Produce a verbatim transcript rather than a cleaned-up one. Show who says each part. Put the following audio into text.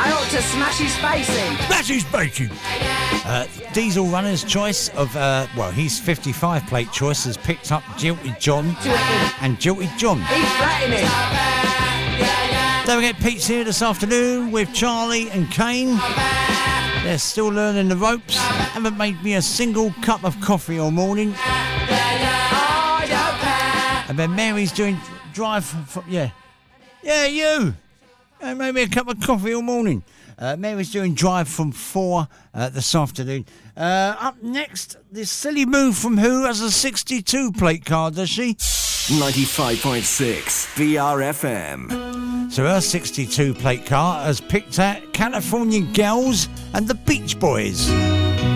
Speaker 1: I ought to smash his face in.
Speaker 2: Smash his face in. Uh, Diesel Runner's choice of, uh, well, his fifty-five plate choice has picked up Jilted John and Jilted John.
Speaker 1: He's flattening it.
Speaker 2: Don't forget Pete's here this afternoon with Charlie and Kane. They're still learning the ropes. Haven't made me a single cup of coffee all morning. And then Mary's doing drive from, from yeah. Yeah, you. Uh, made me a cup of coffee all morning. Uh, Mary's doing drive from four uh, this afternoon. Uh, up next, this silly move from who has a sixty-two plate car, does she?
Speaker 3: ninety-five point six B R F M.
Speaker 2: So her sixty-two plate car has picked out California Girls and the Beach Boys.